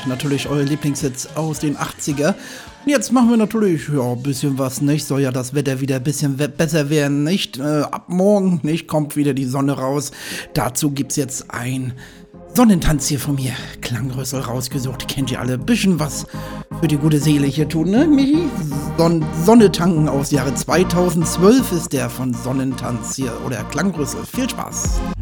natürlich eure Lieblingshits aus den 80er. Und jetzt machen wir natürlich ein bisschen was, nicht? Soll ja das Wetter wieder ein bisschen besser werden, nicht? Ab morgen, nicht? Kommt wieder die Sonne raus. Dazu gibt's jetzt ein Sonnentanz hier von mir. Klangrüssel rausgesucht. Kennt ihr alle? Bisschen was für die gute Seele hier tun, ne, Michi? Sonne tanken aus Jahre 2012 ist der von Sonnentanz hier. Oder Klangrüssel. Viel Spaß.